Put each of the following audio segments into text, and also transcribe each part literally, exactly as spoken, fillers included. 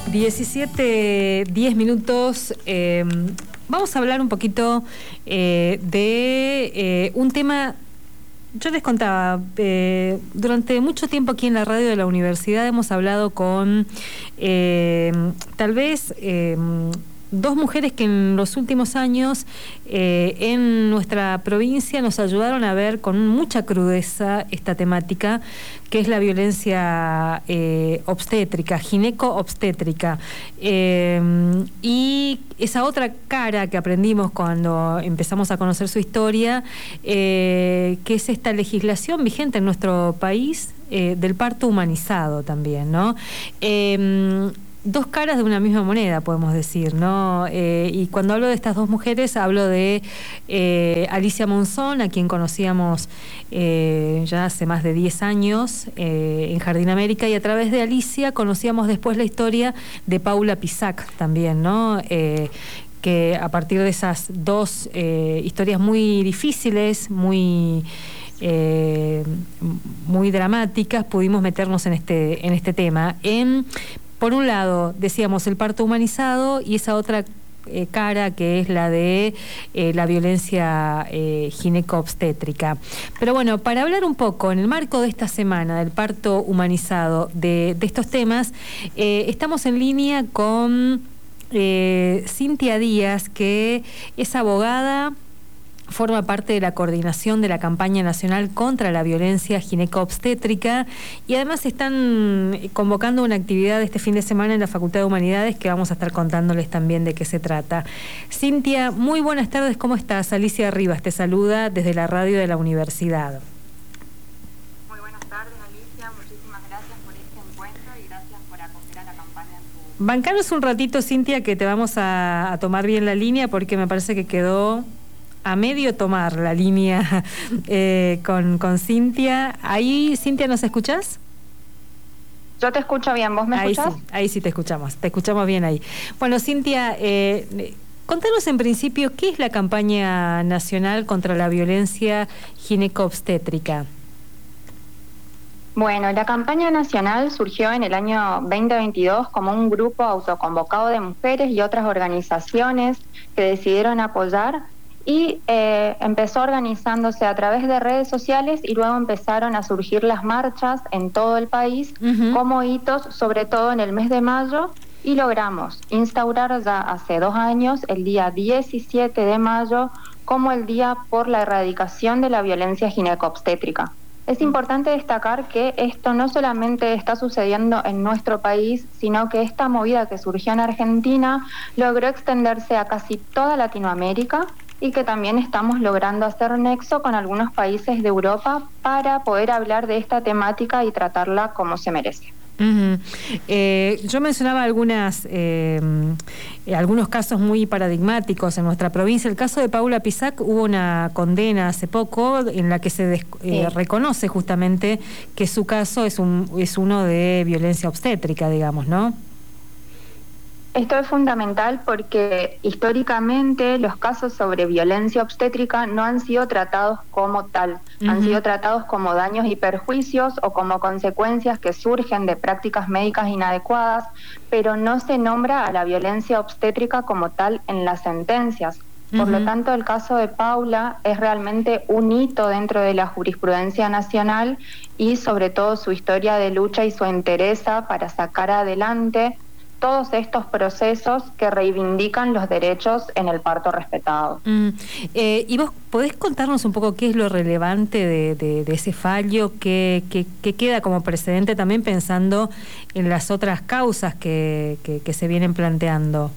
diecisiete, diez minutos. Eh, vamos a hablar un poquito eh, de eh, un tema. Yo les contaba, eh, durante mucho tiempo aquí en la radio de la universidad hemos hablado con eh, tal vez eh, dos mujeres que en los últimos años eh, en nuestra provincia nos ayudaron a ver con mucha crudeza esta temática, que es la violencia eh, obstétrica, gineco-obstétrica. Eh, y esa otra cara que aprendimos cuando empezamos a conocer su historia, eh, que es esta legislación vigente en nuestro país eh, del parto humanizado también, ¿no? Eh, Dos caras de una misma moneda, podemos decir, ¿no? Eh, y cuando hablo de estas dos mujeres, hablo de eh, Alicia Monzón, a quien conocíamos eh, ya hace más de diez años eh, en Jardín América, y a través de Alicia conocíamos después la historia de Paula Pisac también, ¿no? Eh, que a partir de esas dos eh, historias muy difíciles, muy... Eh, muy dramáticas, pudimos meternos en este, en este tema. En, por un lado, decíamos el parto humanizado y esa otra eh, cara que es la de eh, la violencia eh, gineco-obstétrica. Pero bueno, para hablar un poco en el marco de esta semana del parto humanizado, de, de estos temas, eh, estamos en línea con eh, Cintia Díaz, que es abogada, forma parte de la coordinación de la campaña nacional contra la violencia gineco-obstétrica, y además están convocando una actividad este fin de semana en la Facultad de Humanidades que vamos a estar contándoles también de qué se trata. Cintia, muy buenas tardes, ¿cómo estás? Alicia Rivas te saluda desde la radio de la universidad. Muy buenas tardes, Alicia, muchísimas gracias por este encuentro y gracias por acoger a la campaña en tu... Bancanos un ratito, Cintia, que te vamos a, a tomar bien la línea, porque me parece que quedó a medio tomar la línea eh, con, con Cintia. Ahí, Cintia, ¿nos escuchás? Yo te escucho bien, ¿vos me ahí escuchás? Sí, ahí sí te escuchamos, te escuchamos bien ahí. Bueno, Cintia, eh, contanos en principio, ¿qué es la campaña nacional contra la violencia gineco-obstétrica? Bueno, la campaña nacional surgió en el año veinte veintidós como un grupo autoconvocado de mujeres y otras organizaciones que decidieron apoyar, y eh, empezó organizándose a través de redes sociales, y luego empezaron a surgir las marchas en todo el país uh-huh. como hitos, sobre todo en el mes de mayo, y logramos instaurar ya hace dos años el día diecisiete de mayo como el Día por la Erradicación de la Violencia Gineco-Obstétrica. Es importante destacar que esto no solamente está sucediendo en nuestro país, sino que esta movida que surgió en Argentina logró extenderse a casi toda Latinoamérica, y que también estamos logrando hacer nexo con algunos países de Europa para poder hablar de esta temática y tratarla como se merece. Uh-huh. Eh, yo mencionaba algunas eh, algunos casos muy paradigmáticos en nuestra provincia. El caso de Paula Pisac, hubo una condena hace poco en la que se des, eh, sí. reconoce justamente que su caso es, un, es uno de violencia obstétrica, digamos, ¿no? Esto es fundamental porque históricamente los casos sobre violencia obstétrica no han sido tratados como tal, uh-huh. han sido tratados como daños y perjuicios o como consecuencias que surgen de prácticas médicas inadecuadas, pero no se nombra a la violencia obstétrica como tal en las sentencias. Por uh-huh. lo tanto, el caso de Paula es realmente un hito dentro de la jurisprudencia nacional, y sobre todo su historia de lucha y su entereza para sacar adelante todos estos procesos que reivindican los derechos en el parto respetado. Mm. Eh, ¿Y vos podés contarnos un poco qué es lo relevante de, de, de ese fallo, que, que, que queda como precedente también pensando en las otras causas que, que, que se vienen planteando?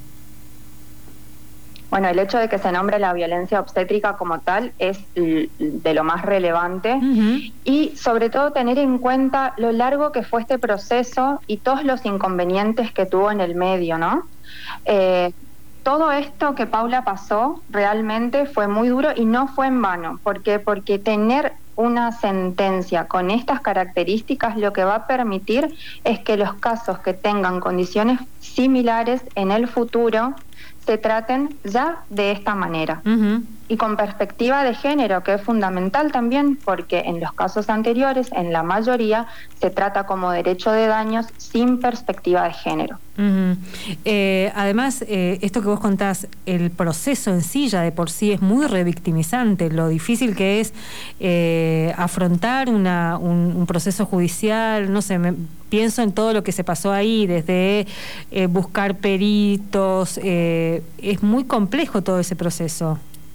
Bueno, el hecho de que se nombre la violencia obstétrica como tal es de lo más relevante, uh-huh. y sobre todo tener en cuenta lo largo que fue este proceso y todos los inconvenientes que tuvo en el medio, ¿no? Eh, todo esto que Paula pasó realmente fue muy duro y no fue en vano. ¿Por qué? Porque tener una sentencia con estas características lo que va a permitir es que los casos que tengan condiciones similares en el futuro se traten ya de esta manera. Uh-huh. Y con perspectiva de género, que es fundamental también, porque en los casos anteriores, en la mayoría, se trata como derecho de daños sin perspectiva de género. Uh-huh. Eh, además, eh, esto que vos contás, el proceso en sí ya de por sí es muy revictimizante, lo difícil que es eh, afrontar una, un, un proceso judicial, no sé, me, pienso en todo lo que se pasó ahí, desde eh, buscar peritos, eh, es muy complejo todo ese proceso.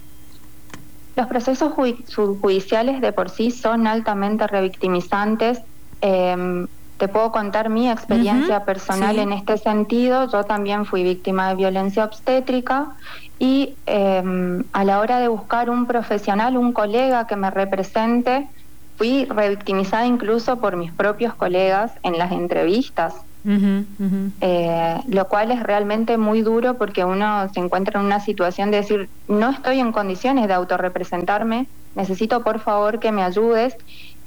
Los procesos ju- judiciales de por sí son altamente revictimizantes. Eh, te puedo contar mi experiencia Uh-huh. personal Sí. en este sentido. Yo también fui víctima de violencia obstétrica y eh, a la hora de buscar un profesional, un colega que me represente, fui revictimizada incluso por mis propios colegas en las entrevistas. Uh-huh, uh-huh. Eh, lo cual es realmente muy duro porque uno se encuentra en una situación de decir, no estoy en condiciones de autorrepresentarme, necesito por favor que me ayudes,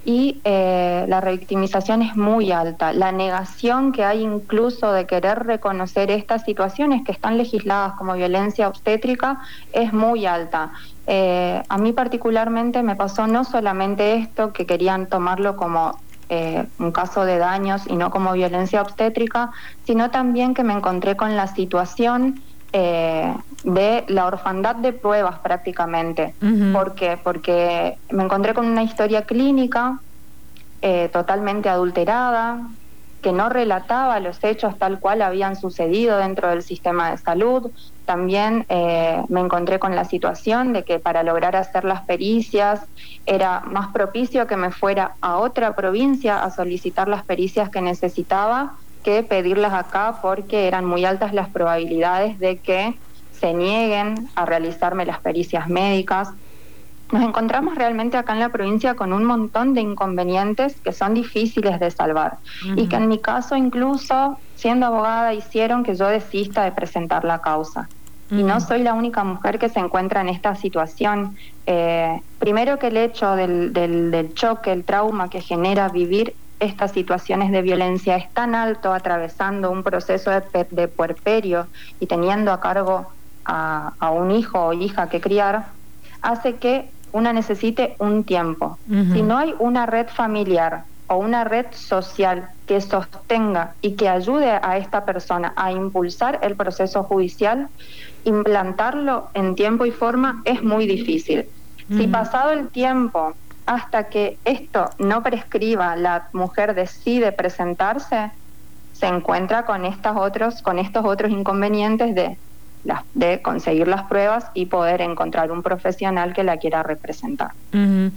y eh, la revictimización es muy alta, la negación que hay incluso de querer reconocer estas situaciones que están legisladas como violencia obstétrica es muy alta. Eh, a mí particularmente me pasó no solamente esto, que querían tomarlo como Eh, un caso de daños y no como violencia obstétrica, sino también que me encontré con la situación eh, de la orfandad de pruebas prácticamente. Uh-huh. ¿Por qué? Porque me encontré con una historia clínica eh, totalmente adulterada, que no relataba los hechos tal cual habían sucedido dentro del sistema de salud. También eh, me encontré con la situación de que para lograr hacer las pericias era más propicio que me fuera a otra provincia a solicitar las pericias que necesitaba que pedirlas acá, porque eran muy altas las probabilidades de que se nieguen a realizarme las pericias médicas. Nos encontramos realmente acá en la provincia con un montón de inconvenientes que son difíciles de salvar. Uh-huh. Y que en mi caso incluso, siendo abogada, hicieron que yo desista de presentar la causa. Uh-huh. Y no soy la única mujer que se encuentra en esta situación. Eh, primero que el hecho del, del, del choque, el trauma que genera vivir estas situaciones de violencia es tan alto, atravesando un proceso de, de puerperio y teniendo a cargo a, a un hijo o hija que criar, hace que una necesite un tiempo. Uh-huh. Si no hay una red familiar o una red social que sostenga y que ayude a esta persona a impulsar el proceso judicial, implantarlo en tiempo y forma es muy difícil. Uh-huh. Si pasado el tiempo, hasta que esto no prescriba, la mujer decide presentarse, se encuentra con estas otros, con estos otros inconvenientes de de conseguir las pruebas y poder encontrar un profesional que la quiera representar. Uh-huh.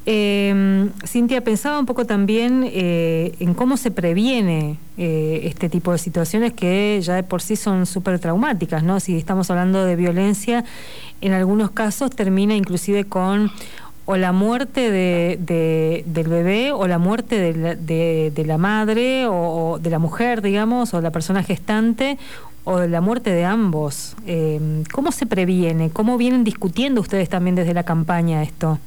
Eh, Cintia, pensaba un poco también eh, en cómo se previene eh, este tipo de situaciones que ya de por sí son súper traumáticas, ¿no? Si estamos hablando de violencia, en algunos casos termina inclusive con o la muerte de, de, del bebé o la muerte de la, de, de la madre o, o de la mujer, digamos, o la persona gestante, o la muerte de ambos. Eh, ¿Cómo se previene? ¿Cómo vienen discutiendo ustedes también desde la campaña esto?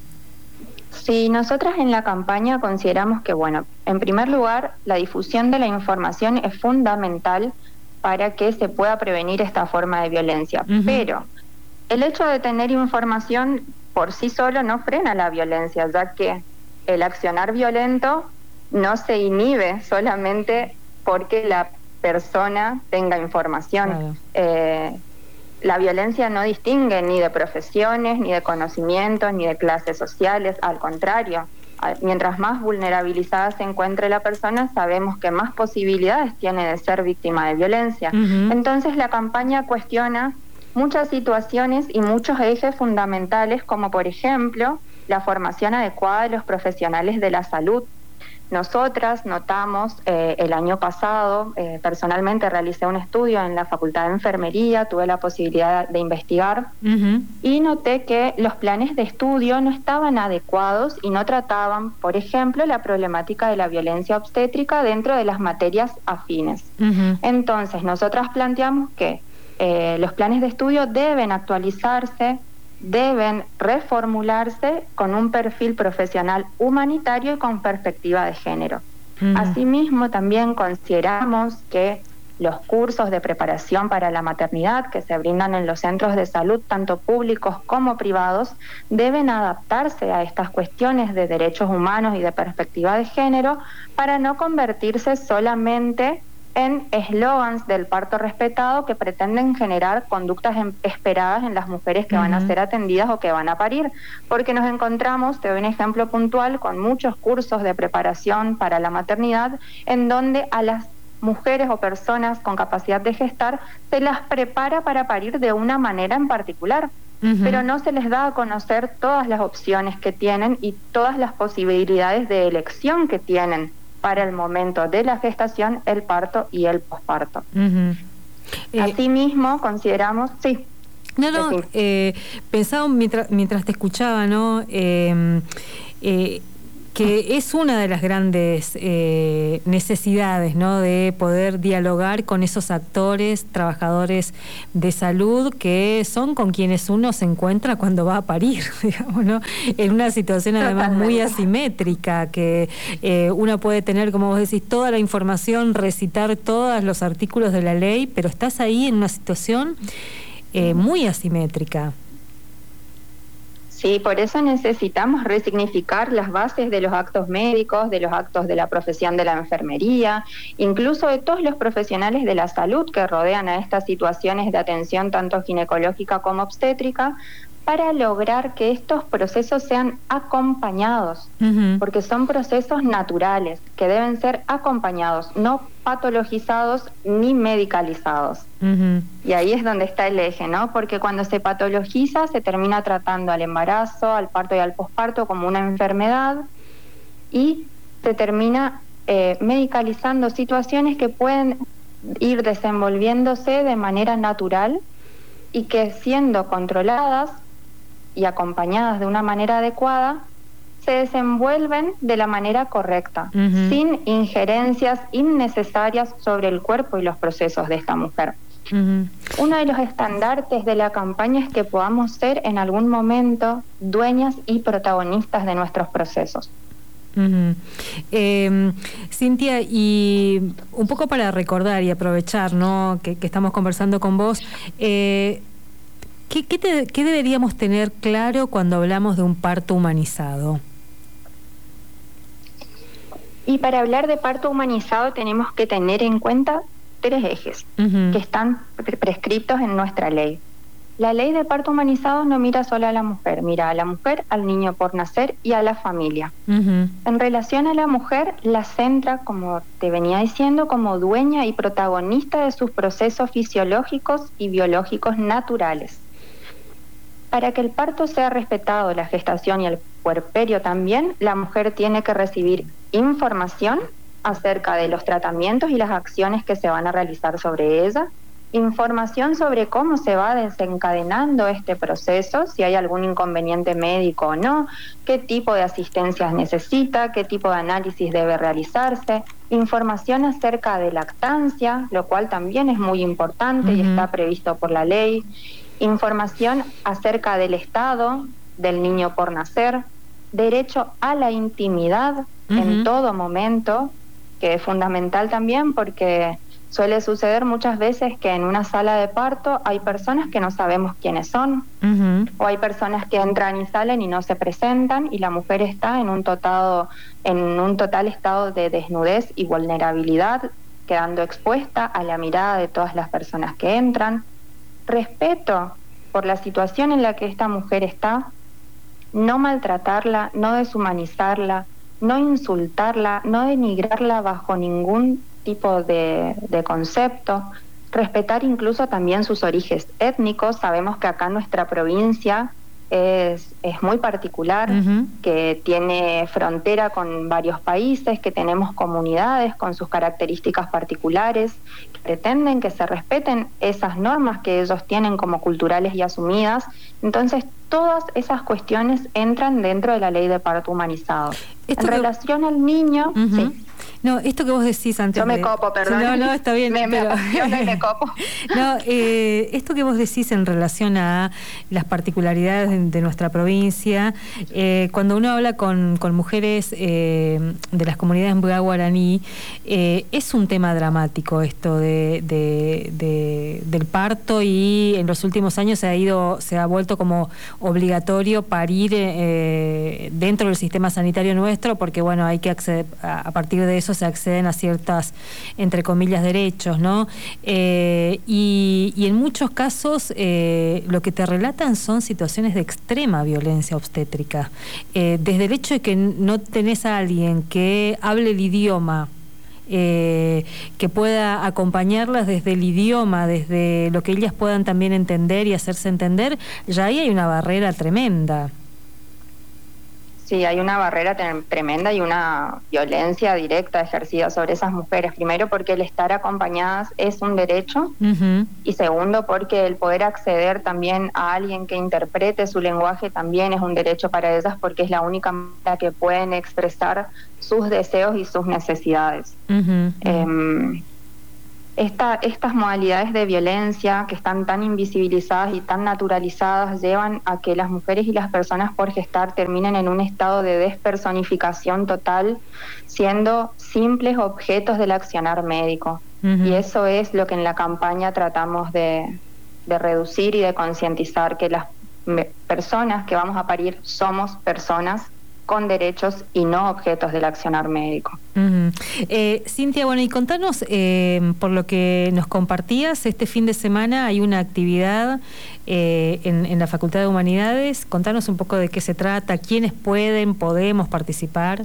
Sí, nosotras en la campaña consideramos que, bueno, en primer lugar, la difusión de la información es fundamental para que se pueda prevenir esta forma de violencia. Uh-huh. Pero el hecho de tener información por sí solo no frena la violencia, ya que el accionar violento no se inhibe solamente porque la persona tenga información. Claro. Eh, la violencia no distingue ni de profesiones, ni de conocimientos, ni de clases sociales, al contrario. Mientras más vulnerabilizada se encuentre la persona, sabemos que más posibilidades tiene de ser víctima de violencia. Uh-huh. Entonces la campaña cuestiona muchas situaciones y muchos ejes fundamentales, como por ejemplo la formación adecuada de los profesionales de la salud. Nosotras notamos eh, el año pasado, eh, personalmente realicé un estudio en la Facultad de Enfermería, tuve la posibilidad de investigar, uh-huh. y noté que los planes de estudio no estaban adecuados y no trataban, por ejemplo, la problemática de la violencia obstétrica dentro de las materias afines. Uh-huh. Entonces, nosotras planteamos que eh, los planes de estudio deben actualizarse, deben reformularse con un perfil profesional humanitario y con perspectiva de género. Uh-huh. Asimismo, también consideramos que los cursos de preparación para la maternidad que se brindan en los centros de salud, tanto públicos como privados, deben adaptarse a estas cuestiones de derechos humanos y de perspectiva de género para no convertirse solamente en eslogans del parto respetado que pretenden generar conductas en, esperadas en las mujeres que uh-huh. van a ser atendidas o que van a parir, porque nos encontramos, te doy un ejemplo puntual, con muchos cursos de preparación para la maternidad en donde a las mujeres o personas con capacidad de gestar se las prepara para parir de una manera en particular, uh-huh. pero no se les da a conocer todas las opciones que tienen y todas las posibilidades de elección que tienen para el momento de la gestación, el parto y el posparto. Uh-huh. Eh, Asimismo, consideramos, sí. No, no, eh, pensaba mientras, mientras te escuchaba, ¿no? Eh, eh, que es una de las grandes eh, necesidades, ¿no?, de poder dialogar con esos actores, trabajadores de salud, que son con quienes uno se encuentra cuando va a parir, digamos, ¿no?, en una situación además Totalmente. muy asimétrica, que eh, uno puede tener, como vos decís, toda la información, recitar todos los artículos de la ley, pero estás ahí en una situación eh, muy asimétrica. Sí, por eso necesitamos resignificar las bases de los actos médicos, de los actos de la profesión de la enfermería, incluso de todos los profesionales de la salud que rodean a estas situaciones de atención tanto ginecológica como obstétrica, para lograr que estos procesos sean acompañados, uh-huh. porque son procesos naturales que deben ser acompañados, no patologizados ni medicalizados. Uh-huh. Y ahí es donde está el eje, ¿no? Porque cuando se patologiza se termina tratando al embarazo, al parto y al posparto como una enfermedad y se termina eh, medicalizando situaciones que pueden ir desenvolviéndose de manera natural y que, siendo controladas y acompañadas de una manera adecuada, se desenvuelven de la manera correcta, uh-huh. sin injerencias innecesarias sobre el cuerpo y los procesos de esta mujer. Uh-huh. Uno de los estandartes de la campaña es que podamos ser en algún momento dueñas y protagonistas de nuestros procesos. Uh-huh. Eh, Cintia, y un poco para recordar y aprovechar, ¿no?, que, que estamos conversando con vos, eh, ¿qué, qué, te, ¿qué deberíamos tener claro cuando hablamos de un parto humanizado? Y para hablar de parto humanizado tenemos que tener en cuenta tres ejes uh-huh. que están pre- prescritos en nuestra ley. La ley de parto humanizado no mira solo a la mujer, mira a la mujer, al niño por nacer y a la familia. Uh-huh. En relación a la mujer, la centra, como te venía diciendo, como dueña y protagonista de sus procesos fisiológicos y biológicos naturales. Para que el parto sea respetado, la gestación y el puerperio también, la mujer tiene que recibir información acerca de los tratamientos y las acciones que se van a realizar sobre ella, información sobre cómo se va desencadenando este proceso, si hay algún inconveniente médico o no, qué tipo de asistencias necesita, qué tipo de análisis debe realizarse, información acerca de lactancia, lo cual también es muy importante uh-huh. y está previsto por la ley, información acerca del estado del niño por nacer, derecho a la intimidad uh-huh. en todo momento, que es fundamental también porque suele suceder muchas veces que en una sala de parto hay personas que no sabemos quiénes son, uh-huh. o hay personas que entran y salen y no se presentan, y la mujer está en un total, en un total estado de desnudez y vulnerabilidad, quedando expuesta a la mirada de todas las personas que entran. Respeto por la situación en la que esta mujer está, no maltratarla, no deshumanizarla, no insultarla, no denigrarla bajo ningún tipo de, de concepto, respetar incluso también sus orígenes étnicos. Sabemos que acá en nuestra provincia es, es muy particular, uh-huh. que tiene frontera con varios países, que tenemos comunidades con sus características particulares, que pretenden que se respeten esas normas que ellos tienen como culturales y asumidas. Entonces, todas esas cuestiones entran dentro de la ley de parto humanizado. En relación al niño, uh-huh. sí. No, esto que vos decís antes. Yo me de... copo, perdón. No, no, está bien. me, pero... me apasiona y me copo. No, eh, esto que vos decís en relación a las particularidades de, de nuestra provincia, eh, cuando uno habla con, con mujeres eh, de las comunidades Mbuga Guaraní, eh, es un tema dramático esto de, de, de, del parto, y en los últimos años se ha ido, se ha vuelto como obligatorio parir eh, dentro del sistema sanitario nuestro, porque bueno, hay que acceder, a partir de eso se acceden a ciertas, entre comillas, derechos, ¿no? Eh, y, y en muchos casos eh, lo que te relatan son situaciones de extrema violencia obstétrica. Eh, desde el hecho de que no tenés a alguien que hable el idioma, eh, que pueda acompañarlas desde el idioma, desde lo que ellas puedan también entender y hacerse entender, ya ahí hay una barrera tremenda. Sí, hay una barrera tremenda y una violencia directa ejercida sobre esas mujeres. Primero, porque el estar acompañadas es un derecho. Uh-huh. Y segundo, porque el poder acceder también a alguien que interprete su lenguaje también es un derecho para ellas, porque es la única manera que pueden expresar sus deseos y sus necesidades. Uh-huh. Eh, Esta, estas modalidades de violencia que están tan invisibilizadas y tan naturalizadas llevan a que las mujeres y las personas por gestar terminen en un estado de despersonificación total, siendo simples objetos del accionar médico. Uh-huh. Y eso es lo que en la campaña tratamos de, de reducir y de concientizar, que las personas que vamos a parir somos personas con derechos y no objetos del accionar médico. Uh-huh. eh, Cintia, bueno, y contanos, eh, por lo que nos compartías, este fin de semana hay una actividad eh, en, en la Facultad de Humanidades. Contanos un poco de qué se trata, quiénes pueden, podemos participar.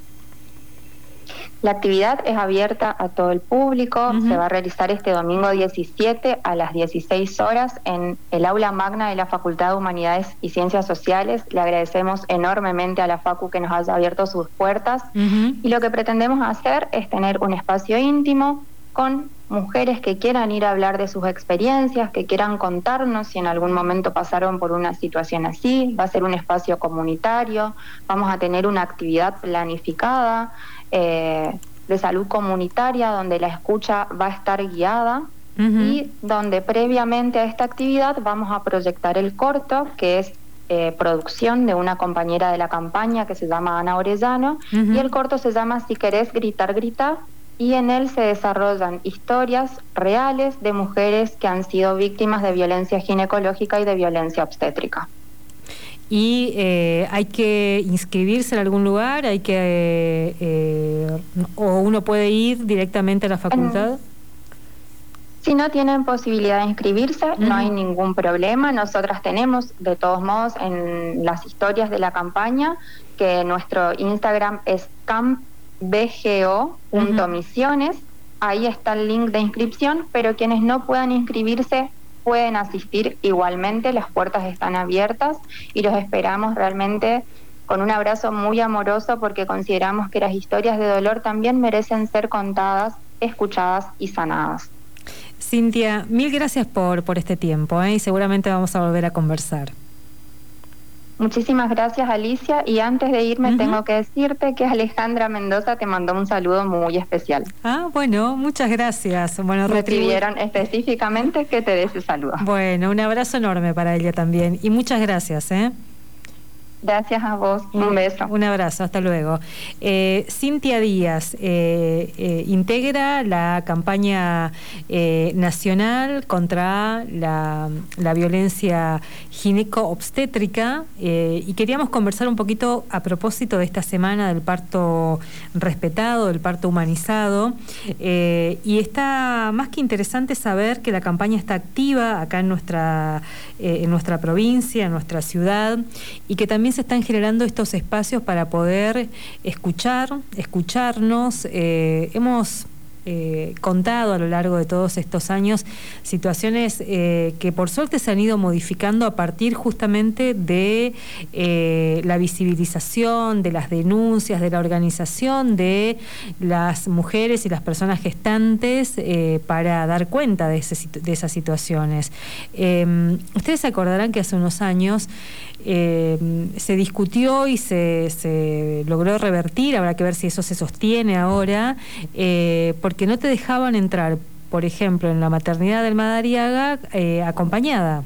La actividad es abierta a todo el público. Uh-huh. Se va a realizar este domingo diecisiete a las dieciséis horas en el aula magna de la Facultad de Humanidades y Ciencias Sociales. Le agradecemos enormemente a la Facu que nos haya abierto sus puertas. Uh-huh. Y lo que pretendemos hacer es tener un espacio íntimo con mujeres que quieran ir a hablar de sus experiencias, que quieran contarnos si en algún momento pasaron por una situación así. Va a ser un espacio comunitario, vamos a tener una actividad planificada eh, de salud comunitaria donde la escucha va a estar guiada. Uh-huh. Y donde previamente a esta actividad vamos a proyectar el corto, que es eh, producción de una compañera de la campaña que se llama Ana Orellano. Uh-huh. Y el corto se llama Si querés gritar, grita, y en él se desarrollan historias reales de mujeres que han sido víctimas de violencia ginecológica y de violencia obstétrica. ¿Y eh, hay que inscribirse en algún lugar? ¿Hay que eh, eh, o uno puede ir directamente a la facultad? En, si no tienen posibilidad de inscribirse, uh-huh. no hay ningún problema. Nosotras tenemos, de todos modos, en las historias de la campaña, que nuestro Instagram es camp b g o punto misiones. Uh-huh. Ahí está el link de inscripción, pero quienes no puedan inscribirse pueden asistir igualmente. Las puertas están abiertas y los esperamos realmente con un abrazo muy amoroso, porque consideramos que las historias de dolor también merecen ser contadas, escuchadas y sanadas. Cintia, mil gracias por, por este tiempo, ¿eh? Y seguramente vamos a volver a conversar. Muchísimas gracias, Alicia, y antes de irme uh-huh. tengo que decirte que Alejandra Mendoza te mandó un saludo muy especial. Ah, bueno, muchas gracias. Bueno, me pidieron específicamente que te dé ese saludo. Bueno, un abrazo enorme para ella también, y muchas gracias, ¿eh? Gracias a vos, un beso. Un abrazo, hasta luego. Eh, Cintia Díaz eh, eh, integra la campaña eh, nacional contra la, la violencia gineco-obstétrica eh, y queríamos conversar un poquito a propósito de esta semana del parto respetado, del parto humanizado, eh, y está más que interesante saber que la campaña está activa acá en nuestra, eh, en nuestra provincia, en nuestra ciudad, y que también se están generando estos espacios para poder escuchar, escucharnos. Eh, hemos eh, contado a lo largo de todos estos años situaciones eh, que por suerte se han ido modificando a partir justamente de eh, la visibilización, de las denuncias, de la organización de las mujeres y las personas gestantes eh, para dar cuenta de, ese, de esas situaciones. Eh, ustedes se acordarán que hace unos años eh, se discutió y se, se logró revertir, habrá que ver si eso se sostiene ahora, eh, porque no te dejaban entrar, por ejemplo, en la maternidad del Madariaga eh, acompañada.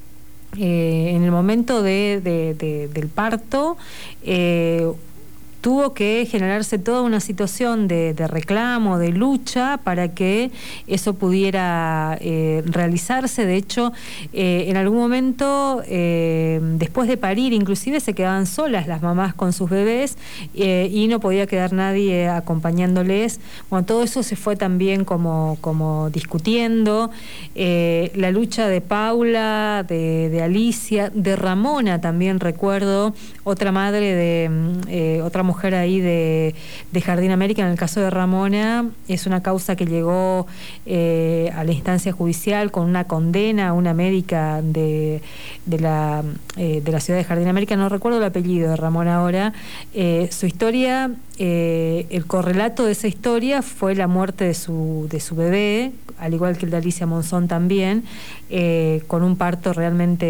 Eh, en el momento de, de, de, del parto, eh, tuvo que generarse toda una situación de, de reclamo, de lucha para que eso pudiera eh, realizarse. De hecho, eh, en algún momento, eh, después de parir, inclusive se quedaban solas las mamás con sus bebés eh, y no podía quedar nadie acompañándoles. Bueno, todo eso se fue también como, como discutiendo. Eh, la lucha de Paula, de, de Alicia, de Ramona también recuerdo, otra madre de eh, otra mujer mujer ahí de, de Jardín América. En el caso de Ramona es una causa que llegó eh, a la instancia judicial con una condena a una médica de, de, la, eh, de la ciudad de Jardín América, no recuerdo el apellido de Ramona ahora. Eh, su historia, eh, el correlato de esa historia fue la muerte de su, de su bebé, al igual que el de Alicia Monzón también, eh, con un parto realmente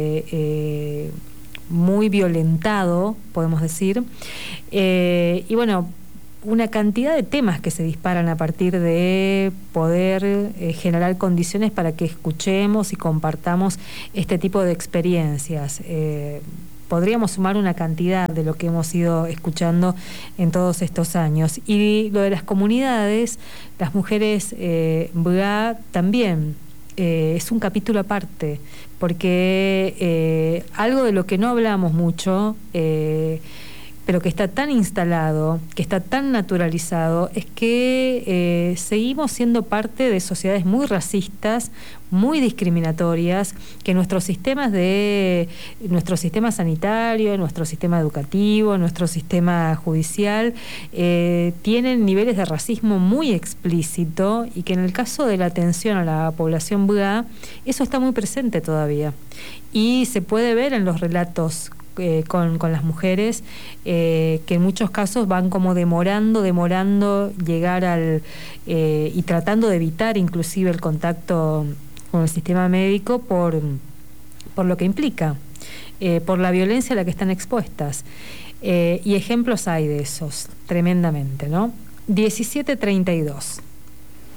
eh, muy violentado, podemos decir. Eh, y bueno, una cantidad de temas que se disparan a partir de poder eh, generar condiciones para que escuchemos y compartamos este tipo de experiencias. Eh, podríamos sumar una cantidad de lo que hemos ido escuchando en todos estos años. Y lo de las comunidades, las mujeres eh, B A también eh, es un capítulo aparte, porque eh, algo de lo que no hablamos mucho, eh, pero que está tan instalado, que está tan naturalizado, es que eh, seguimos siendo parte de sociedades muy racistas, muy discriminatorias, que nuestros sistemas de nuestro sistema sanitario, nuestro sistema educativo, nuestro sistema judicial eh, tienen niveles de racismo muy explícito, y que en el caso de la atención a la población B A eso está muy presente todavía, y se puede ver en los relatos Eh, con, con las mujeres, eh, que en muchos casos van como demorando, demorando llegar al eh, y tratando de evitar inclusive el contacto con el sistema médico por, por lo que implica, eh, por la violencia a la que están expuestas. Eh, y ejemplos hay de esos, tremendamente, ¿no? diecisiete treinta y dos.